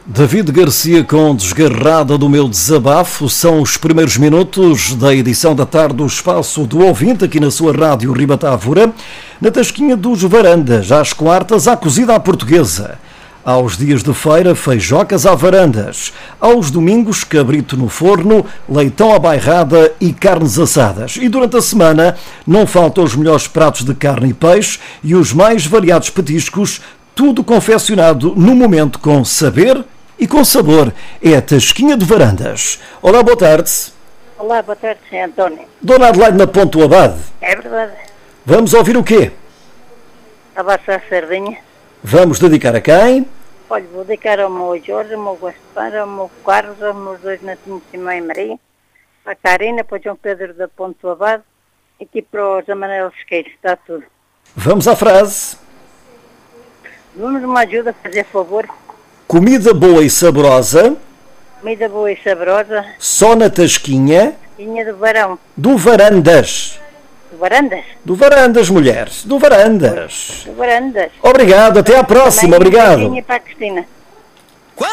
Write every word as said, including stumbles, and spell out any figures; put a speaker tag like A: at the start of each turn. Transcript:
A: David Garcia com Desgarrada do Meu Desabafo. São os primeiros minutos da edição da tarde do Espaço do Ouvinte, aqui na sua rádio Ribatávora, na tasquinha dos Varandas, às quartas, à cozida à portuguesa. Aos dias de feira, feijocas à varandas. Aos domingos, cabrito no forno, leitão à bairrada e carnes assadas. E durante a semana, não faltam os melhores pratos de carne e peixe e os mais variados petiscos, tudo confeccionado no momento com saber e com sabor. É a Tasquinha de Varandas. Olá, boa tarde.
B: Olá, boa tarde, senhor António.
A: Dona Adelaide na Ponto Abade.
B: É verdade.
A: Vamos ouvir o quê?
B: A vossa sardinha.
A: Vamos dedicar a quem?
B: Olha, vou dedicar ao meu Jorge, ao meu Gaspar, ao meu Carlos, aos meus dois netinhos Simão e Maria, à Karina, para o João Pedro da Ponto Abade, e aqui para os Amarelos Queiros, está tudo.
A: Vamos à frase.
B: Vamos uma ajuda, fazer favor.
A: Comida boa e saborosa,
B: Comida boa e saborosa,
A: só na tasquinha
B: vinha do varão.
A: do Varandas.
B: Do Varandas?
A: Do Varandas, mulher. Do Varandas.
B: Do Varandas.
A: Obrigado, até à próxima.
B: Também
A: Obrigado.
B: vinha para a Cristina.